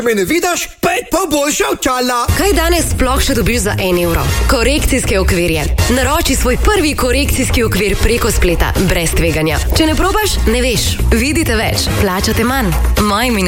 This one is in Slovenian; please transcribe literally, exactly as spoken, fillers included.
Me ne vidiš? Pet pa boljša očala. Kaj danes sploh še dobiš za en evro? Korekcijske okvirje. Naroči svoj prvi korekcijski okvir preko spleta, brez tveganja. Če ne probaš, ne veš. Vidite več, plačate manj. Maj